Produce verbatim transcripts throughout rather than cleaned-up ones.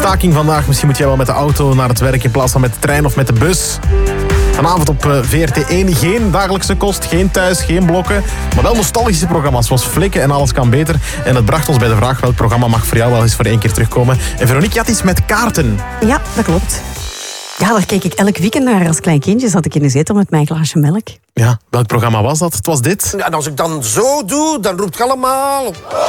Staking vandaag. Misschien moet jij wel met de auto naar het werk in plaats van met de trein of met de bus. Vanavond op V R T één. Geen dagelijkse kost, geen thuis, geen blokken. Maar wel nostalgische programma's zoals Flikken en Alles kan beter. En dat bracht ons bij de vraag welk programma mag voor jou wel eens voor één keer terugkomen. En Veronique had iets met kaarten. Ja, dat klopt. Ja, daar keek ik elk weekend naar. Als klein kindje zat ik in de zetel met mijn glaasje melk. Ja, welk programma was dat? Het was dit. Ja, en als ik dan zo doe, dan roept je allemaal...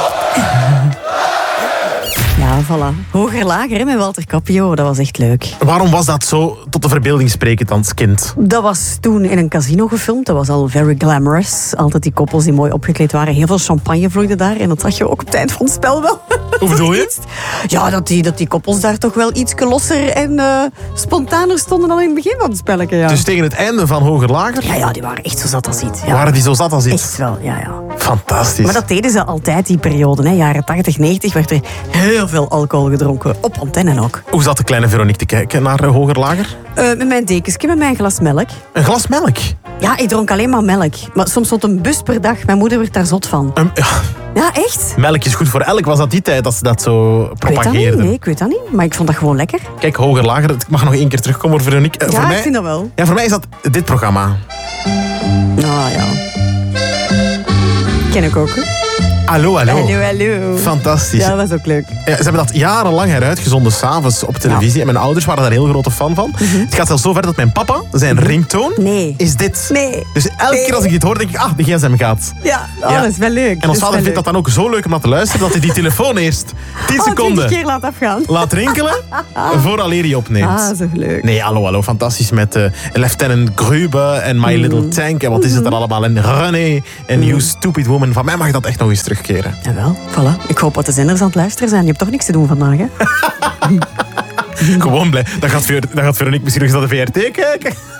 Ja, voilà. Hoger lager hè, met Walter Capio, dat was echt leuk. Waarom was dat zo tot de verbeelding sprekend als kind? Dat was toen in een casino gefilmd. Dat was al very glamorous. Altijd die koppels die mooi opgekleed waren. Heel veel champagne vloeide daar. En dat zag je ook op het eind van het spel wel. Hoe bedoel je? Ja, dat die, dat die koppels daar toch wel iets losser en uh, spontaner stonden dan in het begin van het spelletje. Ja. Dus tegen het einde van Hoger Lager? Ja, ja, die waren echt zo zat als iets. Ja. Waren die zo zat als iets? Echt wel, ja, ja. Fantastisch. Maar dat deden ze altijd, die periode. Hè. Jaren tachtig, negentig werd er heel veel alcohol gedronken. Op antenne ook. Hoe zat de kleine Veronique te kijken naar uh, Hoger Lager? Uh, met mijn dekensje, met mijn glas melk. Een glas melk? Ja, ik dronk alleen maar melk. Maar soms tot een bus per dag. Mijn moeder werd daar zot van. Um, ja. Ja, echt? Melk is goed voor elk. Was dat die tijd dat ze dat zo Ik weet dat niet. propageerden? Nee, ik weet dat niet. Maar ik vond dat gewoon lekker. Kijk, Hoger Lager. Ik mag nog één keer terugkomen voor Veronique. Uh, Ja, voor ik mij, vind dat wel. Ja, voor mij is dat dit programma. Nou ja. Ken ik ook, hè? Hallo, hallo. Hallo, hallo. Fantastisch. Ja, dat was ook leuk. Ja, ze hebben dat jarenlang heruitgezonden, s'avonds op televisie. Ja. En mijn ouders waren daar heel grote fan van. Mm-hmm. Het gaat zelfs zo ver dat mijn papa, zijn ringtoon, Nee. is dit. Nee. Dus elke Nee. keer als ik dit hoor, denk ik, ah, de gsm gaat. Ja, oh, Ja. dat is wel leuk. En ons vader vindt dat dan ook zo leuk om naar te luisteren, dat hij die telefoon eerst tien Oh, seconden twintig keer laat afgaan. laat rinkelen, vooraleer hij opneemt. Ah, zo leuk. Nee, hallo, hallo. Fantastisch met uh, Lieutenant Grube en My Little Tank. En wat is het er allemaal? En René en You Stupid Woman. Van mij mag dat echt nog eens terugkeren. Jawel, voilà. Ik hoop dat de zenders aan het luisteren zijn. Je hebt toch niks te doen vandaag, hè? Gewoon blij. Dan gaat, Ver- dan gaat Veronique misschien nog eens naar de V R T kijken.